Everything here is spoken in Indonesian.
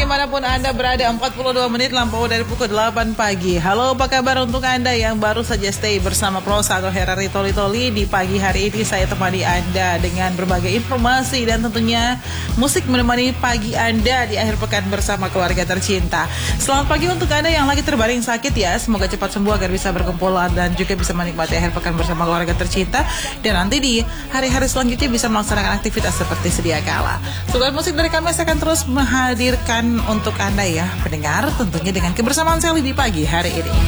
dimanapun Anda berada, 42 menit lampau dari pukul 8 pagi. Halo, apa kabar untuk Anda yang baru saja stay bersama Prosa atau Herari Toli-Toli. Di pagi hari ini saya temani Anda dengan berbagai informasi dan tentunya musik menemani pagi Anda di akhir pekan bersama keluarga tercinta. Selamat pagi untuk Anda yang lagi terbaring sakit ya. Semoga cepat sembuh agar bisa berkumpul dan juga bisa menikmati akhir pekan bersama keluarga tercinta. Dan nanti di hari-hari selanjutnya bisa melaksanakan aktivitas seperti sedia kala. Suguhan musik dari kami akan terus menghadirkan untuk Anda ya pendengar, tentunya dengan kebersamaan Sally di pagi hari ini.